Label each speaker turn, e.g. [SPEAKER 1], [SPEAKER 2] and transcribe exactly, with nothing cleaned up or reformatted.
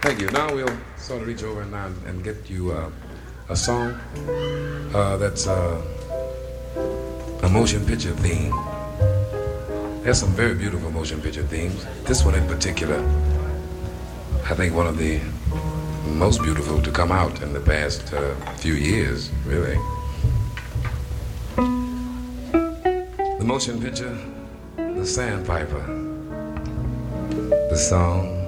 [SPEAKER 1] Thank you. Now we'll sort of reach over and, uh, and get you uh, a song uh, that's uh, a motion picture theme. There's some very beautiful motion picture themes. This one in particular, I think one of the most beautiful to come out in the past uh, few years, really. The motion picture, The Sandpiper. The song